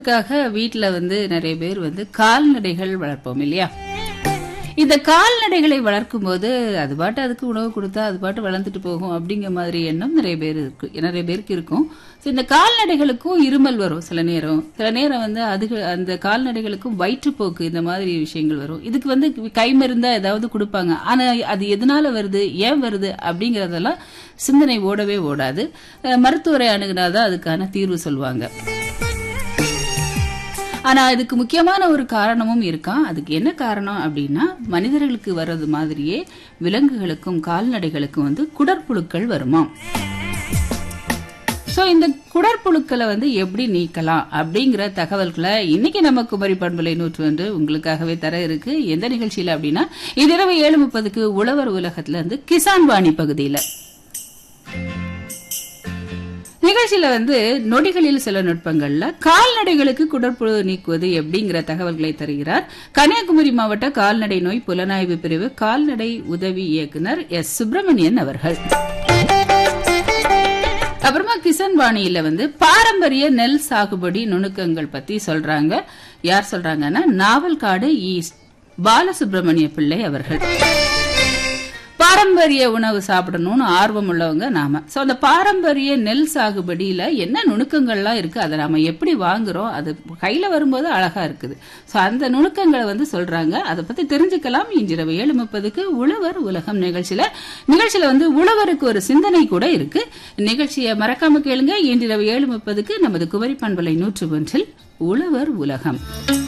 வீட்ல நிறைய பேர் கால்நடைகள் வளர்ப்போம் இல்லையா? இந்த கால்நடைகளை வளர்க்கும் போது அது பாட்டு அதுக்கு உணவு கொடுத்தா அது பாட்டு வளர்ந்துட்டு போகும் அப்படிங்கிற மாதிரி எண்ணம் நிறைய பேருக்கு இருக்கும். இந்த கால்நடைகளுக்கும் இருமல் வரும் சில நேரம் அந்த கால்நடைகளுக்கும் வயிற்றுப்போக்கு இந்த மாதிரி விஷயங்கள் வரும். இதுக்கு கைமருந்தா ஏதாவது கொடுப்பாங்க. ஆனா அது எதனால வருது, ஏன் வருது அப்படிங்கறதெல்லாம் சிந்தனை ஓடவே ஓடாது. மருத்துவரை அணுகுனாதான் அதுக்கான தீர்வு சொல்லுவாங்க. ஆனா இதுக்கு முக்கியமான ஒரு காரணமும் இருக்கான். அதுக்கு என்ன காரணம் அப்படின்னா, மனிதர்களுக்கு வர்றது மாதிரியே விலங்குகளுக்கும் கால்நடைகளுக்கும் குடற்புழுக்கள் வருமாம். சோ இந்த குடற்புழுக்களை எப்படி நீக்கலாம் அப்படிங்கிற தகவல்களை இன்னைக்கு நம்ம குமரி பண்பலை 101 உங்களுக்காகவே தர இருக்கு. எந்த நிகழ்ச்சியில அப்படின்னா, இது இரவு 7:30 உழவர் உலகத்துல கிசான் வாணி பகுதியில நிகழ்ச்சியில நொடிகளில் சில நுட்பங்கள்ல கால்நடைகளுக்கு குடற்புழு நீக்குவது எப்படிங்கிற தகவல்களை தருகிறார் கன்னியாகுமரி மாவட்ட கால்நடை நோய் புலனாய்வு பிரிவு கால்நடை உதவி இயக்குனர் எஸ். சுப்பிரமணியன் அவர்கள். அப்புறமா கிசான் வாணியில பாரம்பரிய நெல் சாகுபடி நுணுக்கங்கள் பத்தி சொல்றாங்க. யார் சொல்றாங்கன்னா, நாவல்காடு ஈஸ்ட் பாலசுப்ரமணிய பிள்ளை அவர்கள். பாரம்பரிய உணவு சாப்பிடணும்னு ஆர்வம் உள்ளவங்க நாம. சோ அந்த பாரம்பரிய நெல் சாகுபடியில என்ன நுணுக்கங்கள்லாம் இருக்கு, அதை நாம எப்படி வாங்குறோம், அது கையில வரும்போது அழகா இருக்குது. சோ அந்த நுணுக்கங்களை சொல்றாங்க. அதை பத்தி தெரிஞ்சுக்கலாம். இன்றிரவு 7:30 உழவர் உலகம் நிகழ்ச்சியில உழவருக்கு ஒரு சிந்தனை கூட இருக்கு. நிகழ்ச்சியை மறக்காம கேளுங்க. இன்றிரவு 7:30 நமது குமரி பண்பலை 101 உழவர் உலகம்.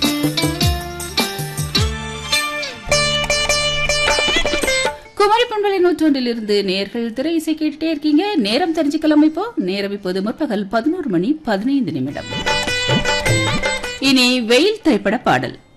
குமரி பண்பலை 101 நேர்கள் திரை இசை கேட்டுட்டே இருக்கீங்க. நேரம் தெரிஞ்சுக்கலாம். நேரம் இப்போது முற்பகல் 11:15. இனி வெயில் திரைப்பட பாடல்.